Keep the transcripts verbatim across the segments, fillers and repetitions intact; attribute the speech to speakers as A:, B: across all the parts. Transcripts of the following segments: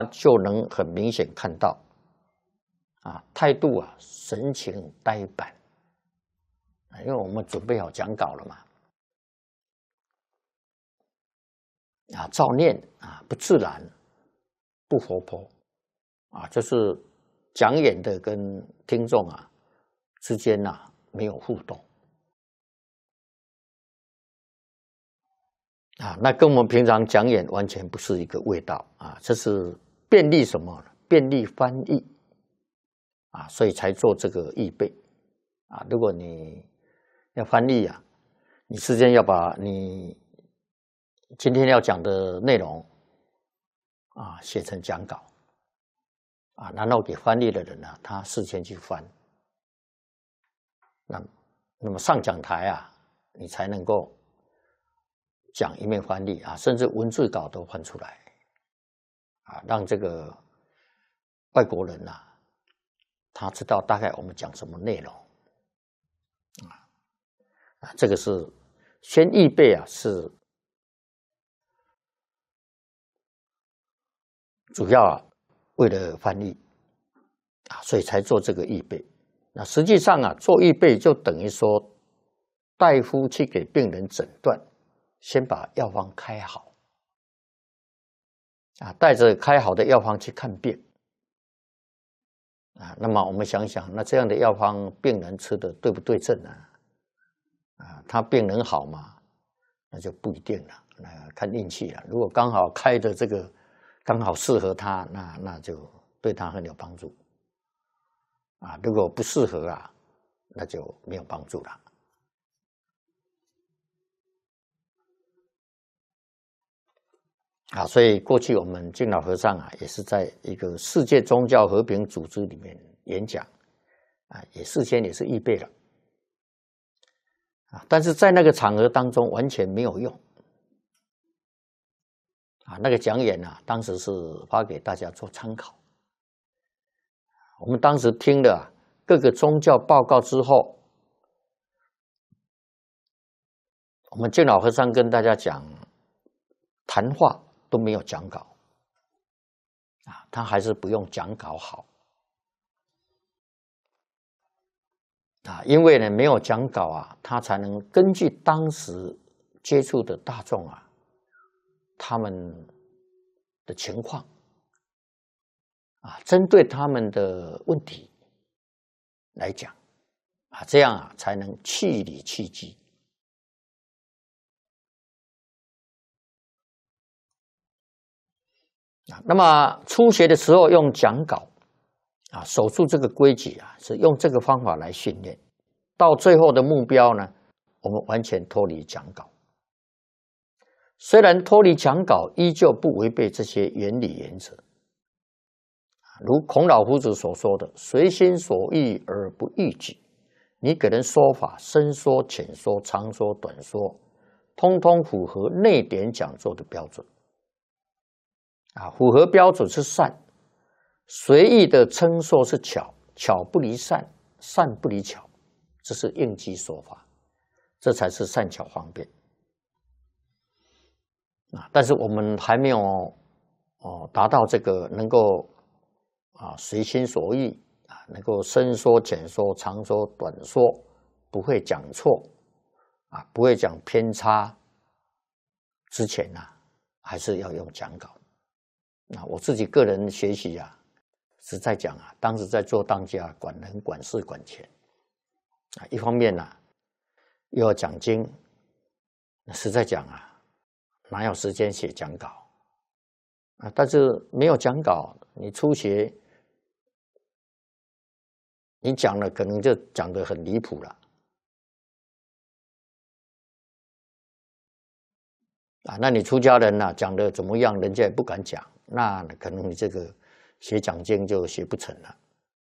A: 就能很明显看到，啊，态度啊，神情呆板，因为我们准备好讲稿了嘛，啊，照念啊，不自然，不活泼，啊，就是讲演的跟听众啊之间呐、啊、没有互动，啊，那跟我们平常讲演完全不是一个味道啊，这是便利什么呢？便利翻译。啊，所以才做这个预备啊。如果你要翻译啊，你事先要把你今天要讲的内容啊写成讲稿啊，然后给翻译的人呢、啊，他事先去翻。那那么上讲台啊，你才能够讲一面翻译啊，甚至文字稿都翻出来啊，让这个外国人呐、啊。他知道大概我们讲什么内容，啊，啊，这个是先预备啊，是主要啊为了翻译啊，所以才做这个预备。那实际上啊，做预备就等于说，大夫去给病人诊断，先把药方开好，啊，带着开好的药方去看病。啊，那么我们想想，那这样的药方，病人吃的对不对症呢？啊，他病人好吗？那就不一定了，那看运气了。如果刚好开的这个刚好适合他，那那就对他很有帮助。啊，如果不适合啊，那就没有帮助了。啊，所以过去我们敬老和尚啊，也是在一个世界宗教和平组织里面演讲，啊，也事先也是预备了，啊，但是在那个场合当中完全没有用，啊，那个讲演啊，当时是发给大家做参考。我们当时听了各个宗教报告之后，我们敬老和尚跟大家讲，谈话都没有讲稿，啊，他还是不用讲稿好，啊，因为呢没有讲稿啊，他才能根据当时接触的大众啊，他们的情况，啊，针对他们的问题来讲，啊，这样啊才能气理气机。那么初学的时候用讲稿啊，守住这个规矩啊，是用这个方法来训练。到最后的目标呢，我们完全脱离讲稿。虽然脱离讲稿，依旧不违背这些原理原则。如孔老夫子所说的“随心所欲而不逾矩”，你给人说法，深说、浅说、长说、短说，通通符合内典讲座的标准。啊，符合标准是善，随意的称说是巧，巧不离善，善不离巧，这是应机说法，这才是善巧方便。啊，但是我们还没有哦达到这个能够啊随心所欲啊，能够深说、浅说、长说、短说，不会讲错啊，不会讲偏差之前呢、啊，还是要用讲稿。那我自己个人学习啊，是在讲啊，当时在做当家，管人、管事、管钱啊，一方面呢、啊、又要讲经，实在讲啊，哪有时间写讲稿啊？但是没有讲稿，你初学，你讲了可能就讲得很离谱了啊。那你出家人呐、啊，讲的怎么样，人家也不敢讲。那可能你这个学讲经就学不成了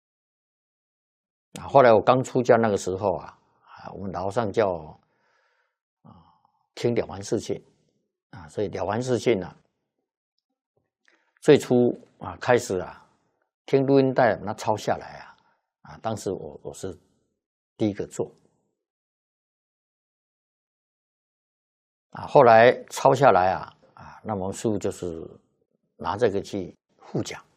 A: 啊。后来我刚出家那个时候啊，啊，我们老上叫啊听了凡四训啊，所以了凡四训呢，最初啊开始啊听录音带，那抄下来啊啊，当时我我是第一个做啊，后来抄下来啊啊，那么师父就是拿这个去副讲。